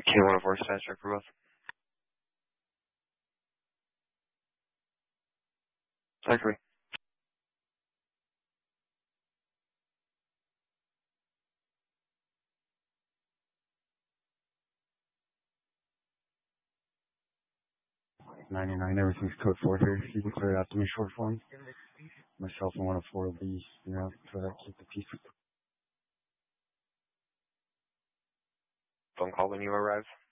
K104 status check for both. Actually. Everything's code 4 here. You can clear it out to me short form. Myself and 104 will be, try to keep the peace. Phone call when you arrive.